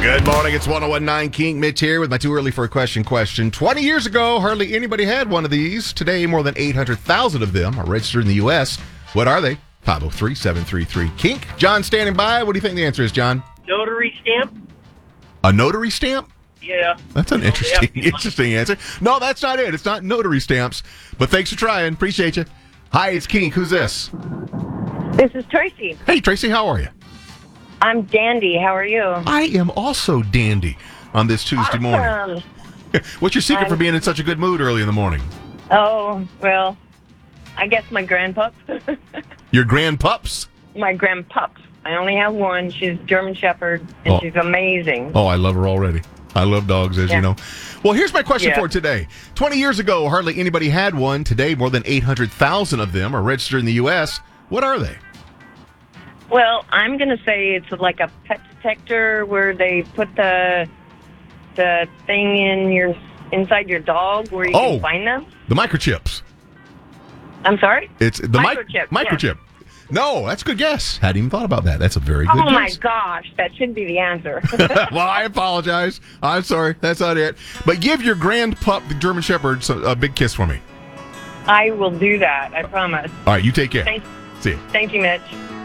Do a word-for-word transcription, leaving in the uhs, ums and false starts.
Good morning. It's one oh one point nine King Mitch here with my too early for a question question. twenty years ago, hardly anybody had one of these. Today, more than eight hundred thousand of them are registered in the U S. What are they? five oh three, seven three three, Kink. John standing by. What do you think the answer is, John? Notary stamp? A notary stamp? Yeah. That's an interesting, Yeah. interesting answer. No, that's not it. It's not notary stamps. But thanks for trying. Appreciate you. Hi, it's Kink. Who's this? This is Tracy. Hey, Tracy. How are you? I'm dandy. How are you? I am also dandy on this Tuesday morning. Awesome. What's your secret I'm- for being in such a good mood early in the morning? Oh, well, I guess my grandpup. Your grand pups? my grandpup. I only have one. She's German Shepherd, and Oh. she's amazing. Oh, I love her already. I love dogs, as Yeah. you know. Well, here's my question Yeah. for today. twenty years ago, hardly anybody had one. Today, more than eight hundred thousand of them are registered in the U S. What are they? Well, I'm going to say it's like a pet detector where they put the the thing in your inside your dog where you Oh. can find them. The microchips. I'm sorry? It's the mic- Microchip, Microchip. No, that's a good guess. Hadn't even thought about that. That's a very good Oh, my guess. gosh. That should be the answer. Well, I apologize. I'm sorry. That's not it. But give your grand pup, the German Shepherd, so- a big kiss for me. I will do that. I promise. All right, you take care. Thank, See you. thank you, Mitch.